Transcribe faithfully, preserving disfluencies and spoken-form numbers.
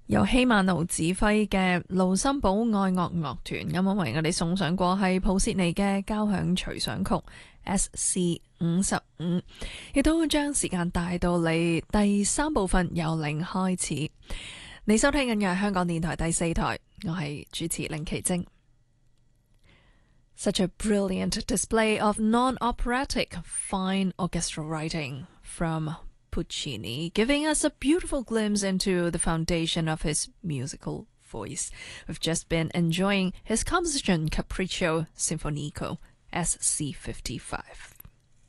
由希曼奴指揮嘅盧森堡愛樂樂團啱啱為我哋送上過係普切尼嘅交響隨想曲 S C 五十五，亦都將時間帶到嚟第三部分由零開始。你收聽緊嘅係香港電台第四台，我係主持令奇晶。Such a brilliant display of non-operatic fine orchestral writing from Puccini, giving us a beautiful glimpse into the foundation of his musical voice. We've just been enjoying his composition Capriccio Sinfonico, S C fifty-five.